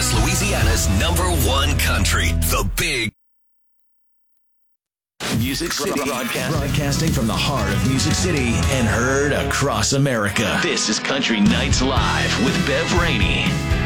Northwest Louisiana's #1 country, The Big Music City. Broadcasting from the heart of Music City and heard across America. This is Country Nights Live with Bev Rainey.